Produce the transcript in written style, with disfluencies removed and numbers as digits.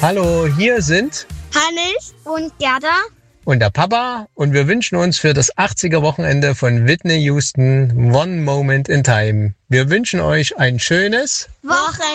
Hallo, hier sind Hannes und Gerda und der Papa und wir wünschen uns für das 80er-Wochenende von Whitney Houston One Moment in Time. Wir wünschen euch ein schönes Wochenende.